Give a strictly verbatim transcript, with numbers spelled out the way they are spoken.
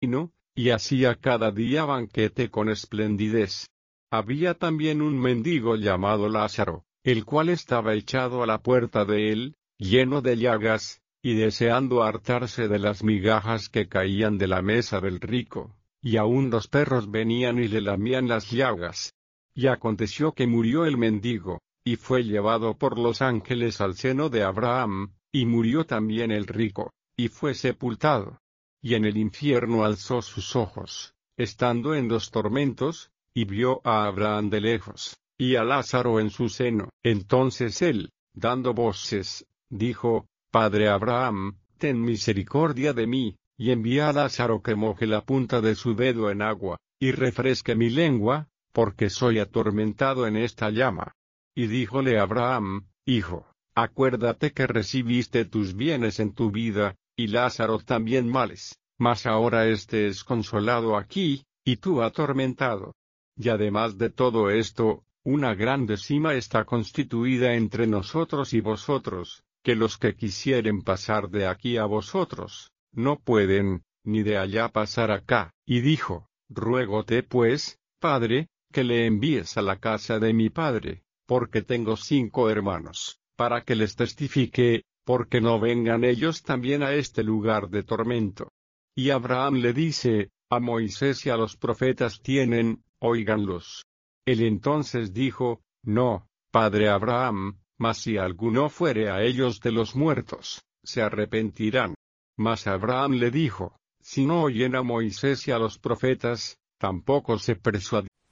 vino, y hacía cada día banquete con esplendidez. Había también un mendigo llamado Lázaro, el cual estaba echado a la puerta de él, lleno de llagas, y deseando hartarse de las migajas que caían de la mesa del rico, y aun los perros venían y le lamían las llagas. Y aconteció que murió el mendigo, y fue llevado por los ángeles al seno de Abraham, y murió también el rico, y fue sepultado. Y en el infierno alzó sus ojos, estando en los tormentos, y vio a Abraham de lejos, y a Lázaro en su seno. Entonces él, dando voces, dijo: Padre Abraham, ten misericordia de mí, y envía a Lázaro que moje la punta de su dedo en agua, y refresque mi lengua, porque soy atormentado en esta llama. Y díjole Abraham: Hijo, acuérdate que recibiste tus bienes en tu vida, y Lázaro también males, mas ahora éste es consolado aquí, y tú atormentado. Y además de todo esto, una grande cima está constituida entre nosotros y vosotros, que los que quisieren pasar de aquí a vosotros, no pueden, ni de allá pasar acá. Y dijo: Ruégote pues, Padre, que le envíes a la casa de mi padre, porque tengo cinco hermanos, para que les testifique, porque no vengan ellos también a este lugar de tormento. Y Abraham le dice: A Moisés y a los profetas tienen, óiganlos. Él entonces dijo: No, padre Abraham, mas si alguno fuere a ellos de los muertos, se arrepentirán. Mas Abraham le dijo: Si no oyen a Moisés y a los profetas, tampoco se persuadirán.